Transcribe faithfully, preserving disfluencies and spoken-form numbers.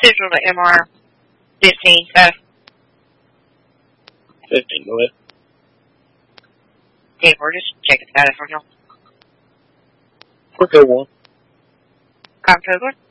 Central to M R fifteen, so. fifteen, go ahead. Okay, we're just checking status on y'all. We're code one. Code one?